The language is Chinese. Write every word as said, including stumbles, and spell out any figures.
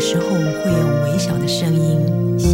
时候会用微小的声音